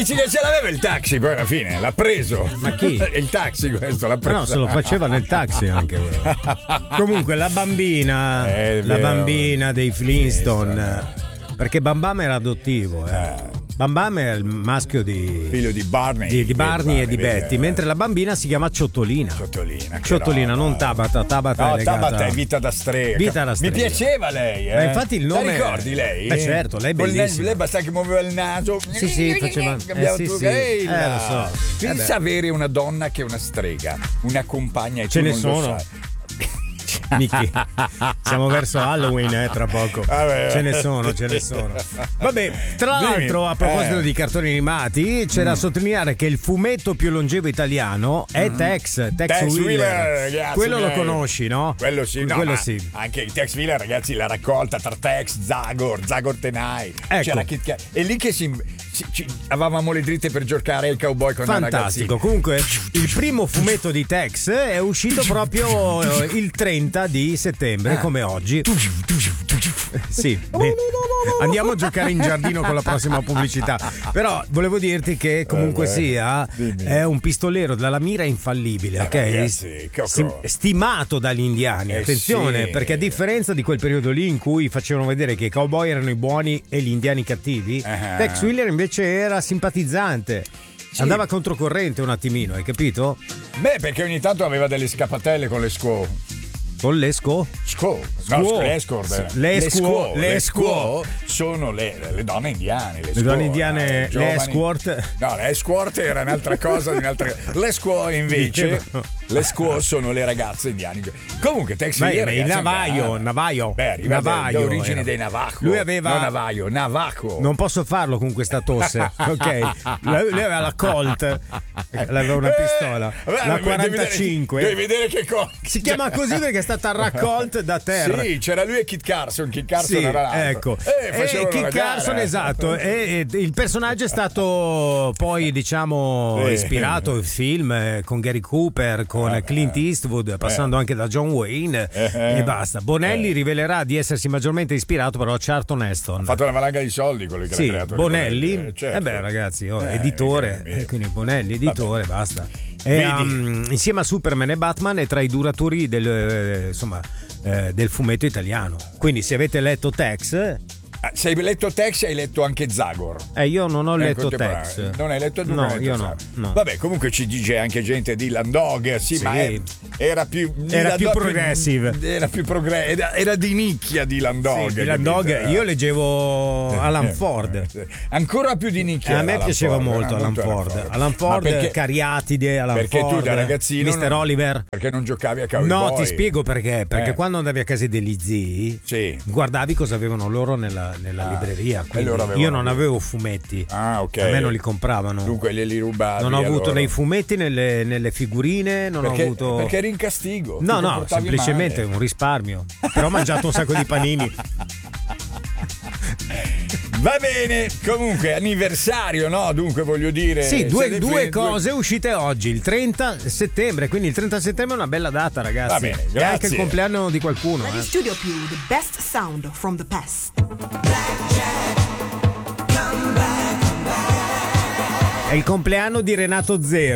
dici che ce l'aveva il taxi, poi alla fine l'ha preso. Ma chi? Il taxi questo l'ha preso. No, se lo faceva nel taxi anche. Comunque la bambina dei Flintstone, perché Bam Bam era adottivo. Bam Bam è il maschio figlio di Barney, di Barney e di Betty, mentre la bambina si chiama Ciottolina. Ciottolina, non Tabata. Tabata è vita da strega. Mi piaceva lei, Ma infatti il nome. La ricordi lei? Certo, lei è bellissima. Lei basta che muoveva il naso. Sì, faceva. Lo so. Pensa avere una donna che è una strega, una compagna e ce tu ne non sono. lo sai. Michi, siamo verso Halloween tra poco. Ce ne sono. Vabbè, tra l'altro, a proposito di cartoni animati, c'è da sottolineare che il fumetto più longevo italiano è Tex Wheeler. Ragazzi, quello lo conosci, no? Quello sì, sì. Anche il Tex Wheeler, ragazzi, la raccolta tra Tex, Zagor Tenai. Ecco. C'era e lì che avevamo le dritte per giocare ai cowboy con fantastico. Comunque il primo fumetto di Tex è uscito proprio il 30 di settembre, come oggi. Sì, andiamo a giocare in giardino con la prossima pubblicità. Però volevo dirti che comunque sia è un pistolero dalla mira infallibile, ok? Ragazzi, stimato dagli indiani. Attenzione, perché a differenza di quel periodo lì in cui facevano vedere che i cowboy erano i buoni e gli indiani cattivi, Tex Wheeler invece era simpatizzante. Andava controcorrente un attimino, hai capito? Beh, perché ogni tanto aveva delle scappatelle con le squaw. Con le squaw? Le squaw sono le donne indiane. Le donne indiane, le escort? No, le escort era un'altra cosa. Le squaw invece, le squaw sono le ragazze indiane. Comunque, Tex Wheeler, il Navajo. Da origini dei Navajo. Lui aveva Navajo. Non posso farlo con questa tosse, ok? Lui aveva la Colt, aveva una pistola, la 45. Devi vedere che cosa. Si chiama così perché è stata raccolta da terra. Sì, c'era lui e Kit Carson era l'altro. Ecco. Kit Carson, esatto. E il personaggio è stato poi, diciamo, ispirato al film con Gary Cooper, con Clint Eastwood, passando anche da John Wayne e basta. Bonelli rivelerà di essersi maggiormente ispirato però a Charlton Heston. Ha fatto una valanga di soldi quello che l'ha creato. Bonelli, certo. ragazzi, editore, quindi Bonelli, editore, basta. Insieme a Superman e Batman è tra i duratori del fumetto italiano. Quindi se avete letto Tex, se hai letto Tex hai letto anche Zagor. Io non ho letto Tex. Non hai letto? Io no. Vabbè, comunque ci dice anche gente di Landog, ma era più progressive. Era di nicchia di Landog. Di Landog io leggevo Alan Ford. Ancora più di nicchia. A me piaceva molto Alan Ford. Alan Ford, Cariatide, Alan Ford. Perché tu da ragazzino Mr. Oliver. Perché non giocavi a cowboy? No, ti spiego perché. Perché quando andavi a casa degli zii, guardavi cosa avevano loro nella libreria. Io non avevo fumetti. Ok. A me non li compravano. Dunque li rubavi. Non ho avuto nei fumetti, nelle figurine. Ho avuto. Perché eri in castigo. No, semplicemente un risparmio. Però ho mangiato un sacco di panini. Va bene, comunque anniversario, no? Dunque voglio dire. Sì, due cose uscite oggi, il 30 settembre, quindi il 30 settembre è una bella data, ragazzi. Va bene, grazie. È anche il compleanno di qualcuno. Studio più, the best sound from the past. È il compleanno di Renato Zero.